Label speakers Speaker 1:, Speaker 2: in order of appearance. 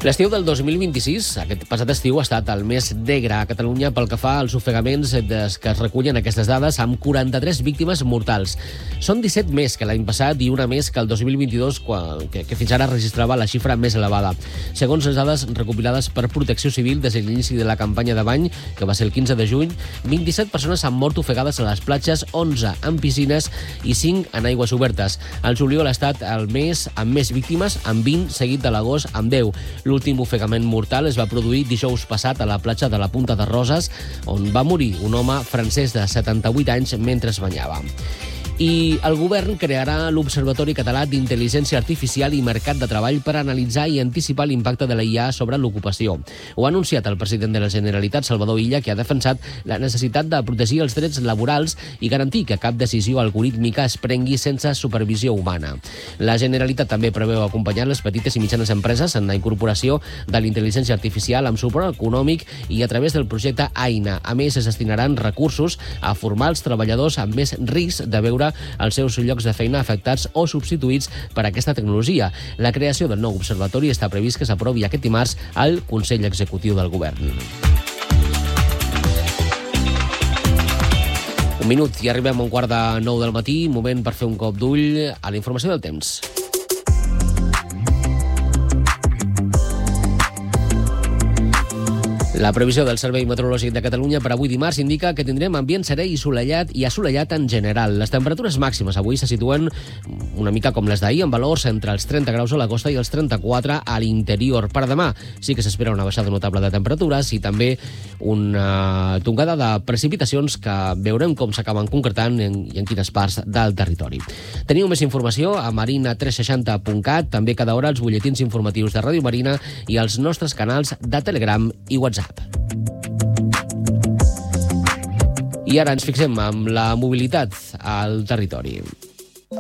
Speaker 1: L'estiu del 2026, aquest passat estiu, ha estat el més negre a Catalunya pel que fa als ofegaments que es recullen aquestes dades, amb 43 víctimes mortals. Són 17 més que l'any passat i una més que el 2022, que fins ara registrava la xifra més elevada. Segons les dades recopilades per Protecció Civil des de l'inici de la campanya de bany, que va ser el 15 de juny, 27 persones han mort ofegades a les platges, 11 en piscines i 5 en aigües obertes. El juliol ha estat el mes amb més víctimes, amb 20, seguit de l'agost amb 10. L'últim ofegament mortal es va produir dijous passat a la platja de la Punta de Roses, on va morir un home francès de 78 anys mentre es banyava. I el govern crearà l'Observatori Català d'Intel·ligència Artificial i Mercat de Treball per analitzar i anticipar l'impacte de la IA sobre l'ocupació. Ho ha anunciat el president de la Generalitat, Salvador Illa, que ha defensat la necessitat de protegir els drets laborals i garantir que cap decisió algorítmica es prengui sense supervisió humana. La Generalitat també preveu acompanyar les petites i mitjanes empreses en la incorporació de la intel·ligència artificial amb suport econòmic i a través del projecte AINA. A més, es destinaran recursos a formar els treballadors amb més risc de veure els seus llocs de feina afectats o substituïts per aquesta tecnologia. La creació del nou observatori està previst que s'aprovi aquest dimarts al Consell Executiu del Govern. Un minut i arribem a 8:45 del matí, moment per fer un cop d'ull a la informació del temps. La previsió del Servei Meteorològic de Catalunya per avui dimarts indica que tindrem ambient serè i assolellat en general. Les temperatures màximes avui se situen una mica com les d'ahir, amb valors entre els 30 graus a la costa i els 34 a l'interior. Per demà sí que s'espera una baixada notable de temperatures i també una tongada de precipitacions que veurem com s'acaben concretant i en quines parts del territori. Teniu més informació a marina360.cat, també cada hora els butlletins informatius de Ràdio Marina i els nostres canals de Telegram i WhatsApp. I ara ens fixem en la mobilitat al territori.